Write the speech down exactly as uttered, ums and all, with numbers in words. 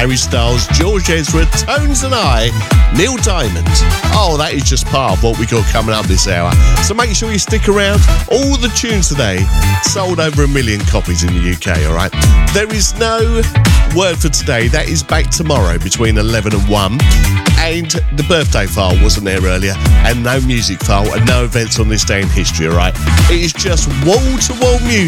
Harry Styles, George Ezra, Tones and I, Neil Diamond. Oh, that is just part of what we got coming up this hour. So make sure you stick around. All the tunes today sold over a million copies in the U K, all right? There is no word for today. That is back tomorrow between eleven and one. And the birthday file wasn't there earlier, and no music file, and no events on this day in history, all right? It is just wall-to-wall music.